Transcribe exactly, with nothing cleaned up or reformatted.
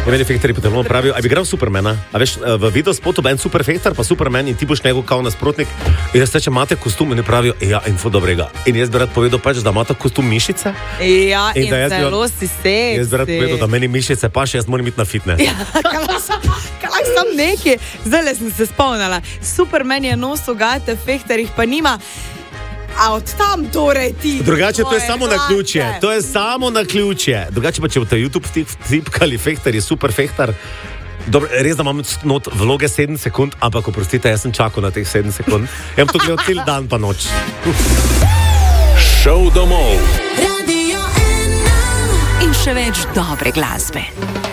meni fehterji po telefonu pravijo, a bi igral Supermana? A veš, v videospotu ben super fehter, pa Superman in ti boš njegov kao nasprotnik. In jaz rečem, imate kostum? In ne pravijo, ja, info dobrega. In jaz bi rad povedal pač, da imate kostum mišice. Ja, in, in zelo si seksi. Jaz bi rad povedal, da meni mišice pa še jaz moram iti na fitness. Ja, kaj sem nekaj. Zdaj sem se spomnila. Superman je nosil gate, fehterjih pa nima. A od tam torej ti. Drugače to je samo na ključje. To je samo na ključje. Drugače pa če boste YouTube tipkali fehter je super fehter. Dobro, res da imam not vloge sedem sekund, ampak oprostite, jaz sem čakal na teh sedem sekund. Jaz sem to gledal cel dan pa noč. Šov domov. Radio ena. In še več dobre glasbe.